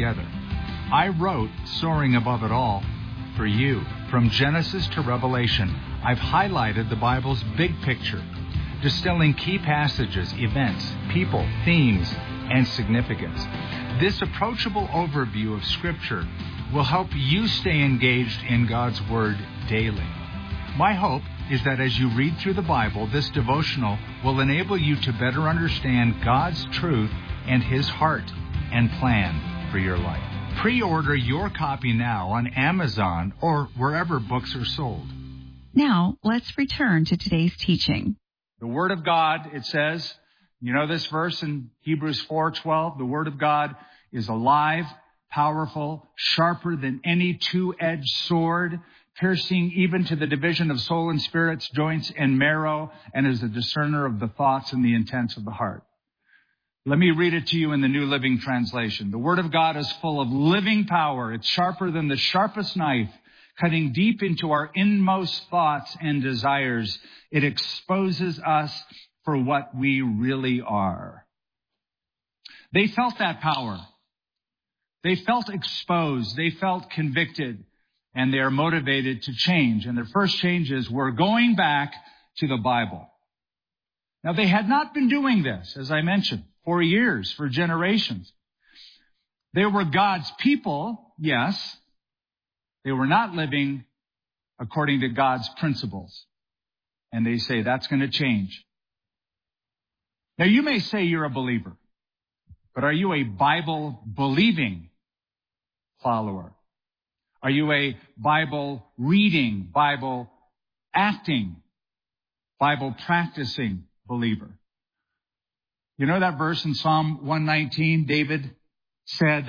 together. I wrote Soaring Above It All for you. From Genesis to Revelation, I've highlighted the Bible's big picture, distilling key passages, events, people, themes, and significance. This approachable overview of Scripture will help you stay engaged in God's Word daily. My hope is that as you read through the Bible, this devotional will enable you to better understand God's truth and His heart and plan for your life. Pre-order your copy now on Amazon or wherever books are sold. Now, let's return to today's teaching. The Word of God, it says, you know this verse in Hebrews 4:12, the Word of God is alive, powerful, sharper than any two-edged sword, piercing even to the division of soul and spirits, joints and marrow, and is a discerner of the thoughts and the intents of the heart. Let me read it to you in the New Living Translation. The Word of God is full of living power. It's sharper than the sharpest knife, cutting deep into our inmost thoughts and desires. It exposes us for what we really are. They felt that power. They felt exposed. They felt convicted. And they are motivated to change. And their first change is, we're going back to the Bible. Now, they had not been doing this, as I mentioned, for years, for generations. They were God's people, yes. They were not living according to God's principles. And they say that's going to change. Now, you may say you're a believer, but are you a Bible-believing follower? Are you a Bible-reading, Bible-acting, Bible-practicing believer? You know that verse in Psalm 119, David said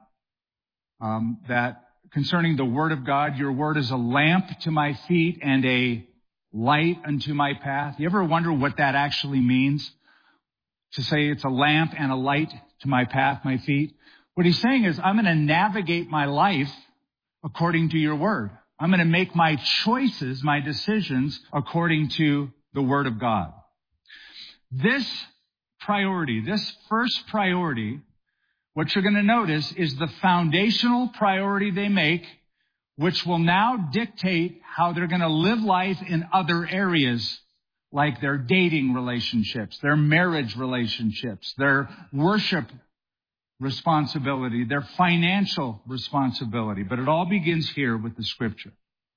that concerning the Word of God, your Word is a lamp to my feet and a light unto my path. You ever wonder what that actually means? To say it's a lamp and a light to my path, my feet. What he's saying is, I'm going to navigate my life according to your Word. I'm going to make my choices, my decisions, according to the Word of God. This priority, this first priority, what you're going to notice is the foundational priority they make, which will now dictate how they're going to live life in other areas, like their dating relationships, their marriage relationships, their worship responsibility, their financial responsibility. But it all begins here with the Scripture.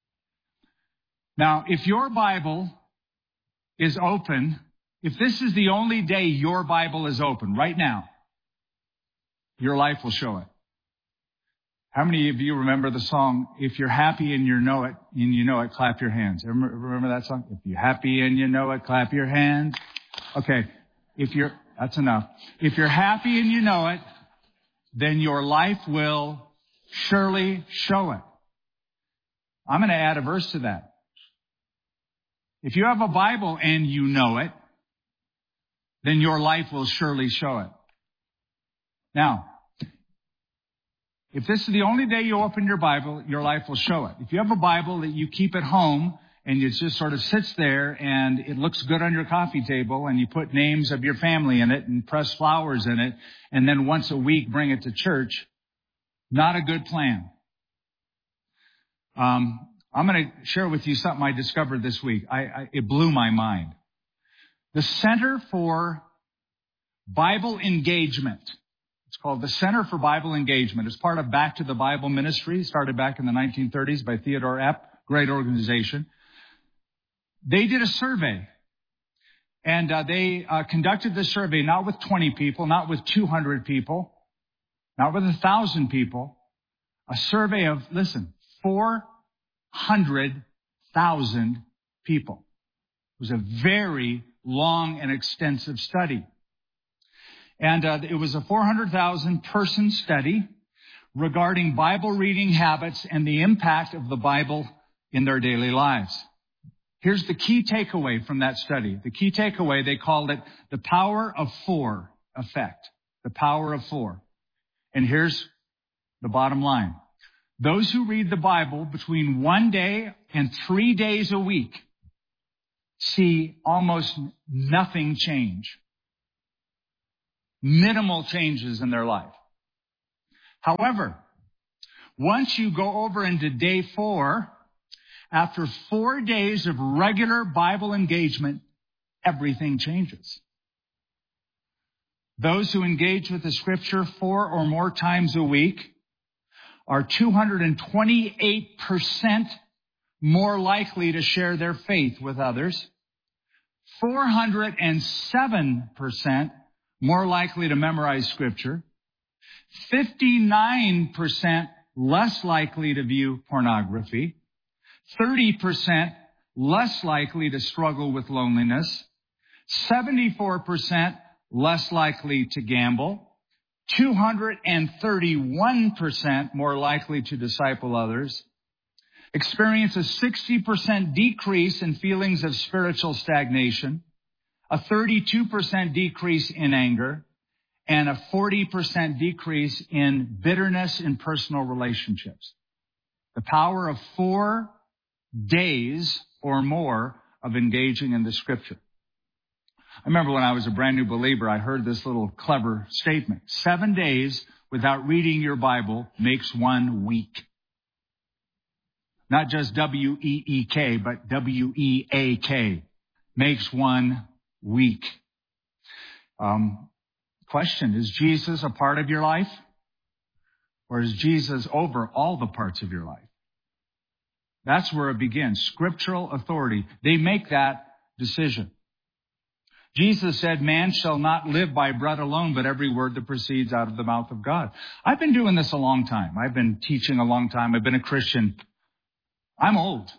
Now, if your Bible is open, if this is the only day your Bible is open right now, your life will show it. How many of you remember the song, If You're Happy and You Know It, Clap Your Hands? Remember that song? If you're happy and you know it, clap your hands. Okay, that's enough. If you're happy and you know it, then your life will surely show it. I'm going to add a verse to that. If you have a Bible and you know it, then your life will surely show it. Now, if this is the only day you open your Bible, your life will show it. If you have a Bible that you keep at home and it just sort of sits there and it looks good on your coffee table and you put names of your family in it and press flowers in it and then once a week bring it to church, not a good plan. I'm going to share with you something I discovered this week. It blew my mind. The Center for Bible Engagement. It's called the Center for Bible Engagement. It's part of Back to the Bible Ministry, started back in the 1930s by Theodore Epp, great organization. They did a survey, and they conducted this survey not with 20 people, not with 200 people, not with 1,000 people, a survey of, 400,000 people. It was a very long and extensive study. And it was a 400,000 person study regarding Bible reading habits and the impact of the Bible in their daily lives. Here's the key takeaway from that study. The key takeaway, they called it the power of four effect. The power of four. And here's the bottom line. Those who read the Bible between 1 day and 3 days a week see almost nothing change. Minimal changes in their life. However, once you go over into day 4, after 4 days of regular Bible engagement, everything changes. Those who engage with the Scripture 4 or more times a week are 228% more likely to share their faith with others, 407% more likely to memorize Scripture, 59% less likely to view pornography, 30% less likely to struggle with loneliness, 74% less likely to gamble, 231% more likely to disciple others, experience a 60% decrease in feelings of spiritual stagnation, a 32% decrease in anger, and a 40% decrease in bitterness in personal relationships. The power of 4 days or more of engaging in the Scripture. I remember when I was a brand new believer, I heard this little clever statement. 7 days without reading your Bible makes one weak. Not just W-E-E-K, but W-E-A-K. Makes one weak. Question, is Jesus a part of your life? Or is Jesus over all the parts of your life? That's where it begins. Scriptural authority. They make that decision. Jesus said, man shall not live by bread alone, but every word that proceeds out of the mouth of God. I've been doing this a long time. I've been teaching a long time. I've been a Christian. I'm old.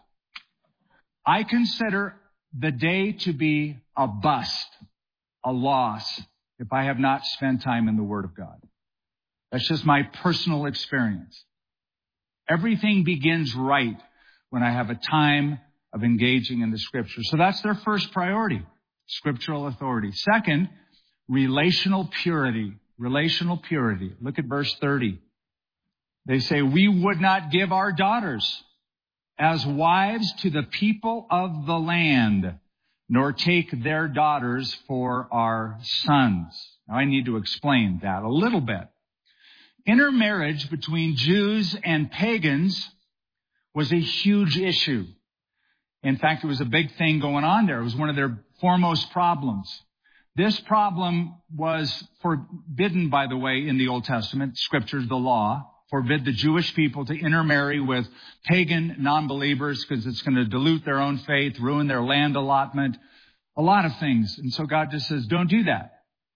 I consider the day to be a bust, a loss, if I have not spent time in the Word of God. That's just my personal experience. Everything begins right when I have a time of engaging in the Scripture. So that's their first priority, scriptural authority. Second, relational purity. Relational purity. Look at verse 30. They say, we would not give our daughters as wives to the people of the land, nor take their daughters for our sons. Now, I need to explain that a little bit. Intermarriage between Jews and pagans was a huge issue. In fact, it was a big thing going on there. It was one of their foremost problems. This problem was forbidden, by the way, in the Old Testament. Scriptures, the law, forbid the Jewish people to intermarry with pagan non-believers because it's going to dilute their own faith, ruin their land allotment, a lot of things. And so God just says, don't do that.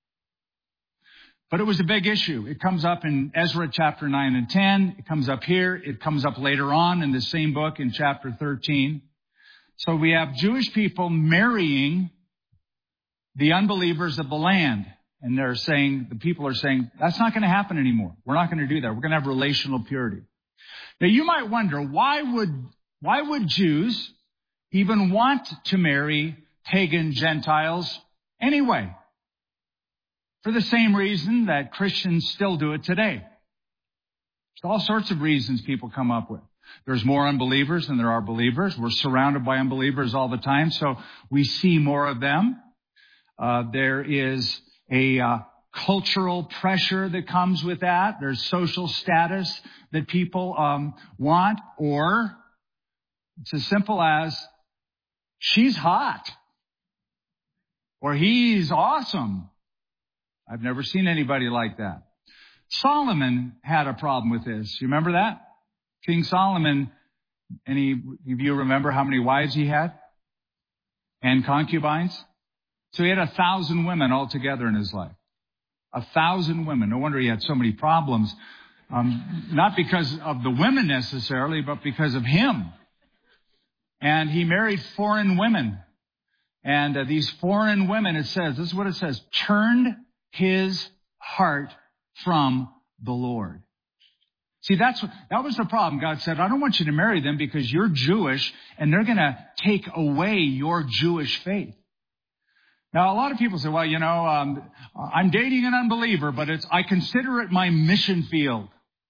But it was a big issue. It comes up in Ezra chapter 9 and 10. It comes up here. It comes up later on in the same book in chapter 13. So we have Jewish people marrying the unbelievers of the land. And the people are saying, that's not going to happen anymore. We're not going to do that. We're going to have relational purity. Now you might wonder, why would Jews even want to marry pagan Gentiles anyway? For the same reason that Christians still do it today. There's all sorts of reasons people come up with. There's more unbelievers than there are believers. We're surrounded by unbelievers all the time, so we see more of them. There is a cultural pressure that comes with that. There's social status that people want, or it's as simple as she's hot or he's awesome. I've never seen anybody like that. Solomon had a problem with this. You remember that? King Solomon, any of you remember how many wives he had? And concubines? So he had 1,000 women altogether in his life. 1,000 women. No wonder he had so many problems. Not because of the women necessarily, but because of him. And he married foreign women. And these foreign women, it says, this is what it says, turned his heart from the Lord. See, that was the problem. God said, I don't want you to marry them because you're Jewish and they're going to take away your Jewish faith. Now, a lot of people say, well, I'm dating an unbeliever, but I consider it my mission field.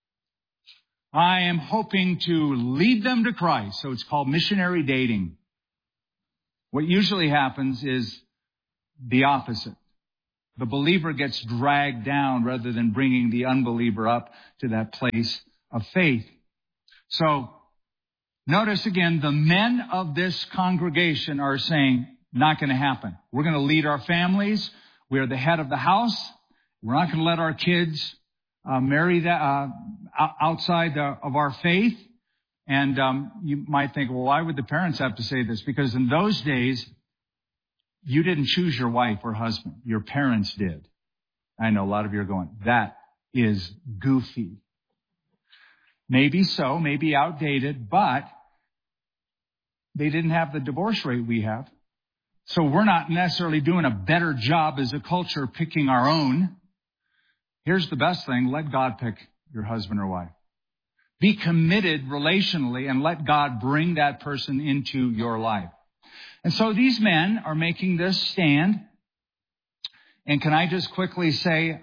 I am hoping to lead them to Christ. So it's called missionary dating. What usually happens is the opposite. The believer gets dragged down rather than bringing the unbeliever up to that place of faith. So notice again, the men of this congregation are saying, not going to happen. We're going to lead our families. We are the head of the house. We're not going to let our kids marry that outside of our faith. And you might think, well, why would the parents have to say this? Because in those days, you didn't choose your wife or husband. Your parents did. I know a lot of you are going, that is goofy. Maybe so, maybe outdated, but they didn't have the divorce rate we have. So we're not necessarily doing a better job as a culture picking our own. Here's the best thing. Let God pick your husband or wife. Be committed relationally and let God bring that person into your life. And so these men are making this stand. And can I just quickly say,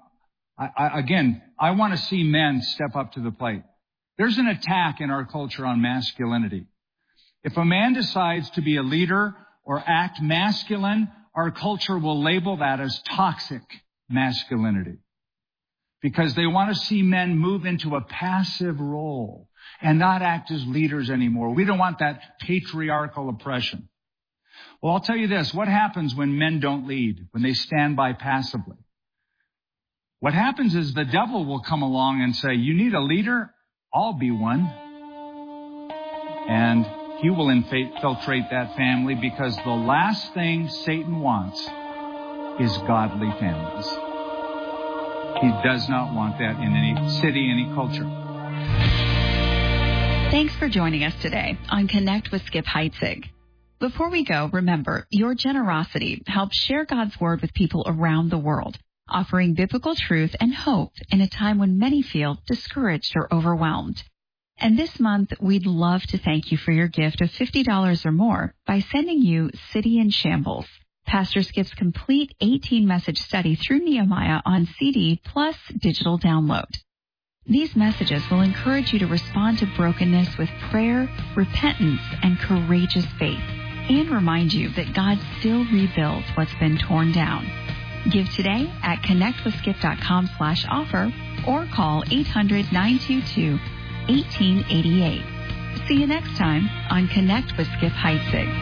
I want to see men step up to the plate. There's an attack in our culture on masculinity. If a man decides to be a leader or act masculine, our culture will label that as toxic masculinity. Because they want to see men move into a passive role and not act as leaders anymore. We don't want that patriarchal oppression. Well, I'll tell you this. What happens when men don't lead, when they stand by passively? What happens is the devil will come along and say, you need a leader? I'll be one. And he will infiltrate that family because the last thing Satan wants is godly families. He does not want that in any city, any culture. Thanks for joining us today on Connect with Skip Heitzig. Before we go, remember, your generosity helps share God's Word with people around the world, offering biblical truth and hope in a time when many feel discouraged or overwhelmed. And this month, we'd love to thank you for your gift of $50 or more by sending you City in Shambles, Pastor Skip's complete 18-message study through Nehemiah on CD plus digital download. These messages will encourage you to respond to brokenness with prayer, repentance, and courageous faith, and remind you that God still rebuilds what's been torn down. Give today at connectwithskip.com/offer or call 800-922-1888. See you next time on Connect with Skip Heitzig.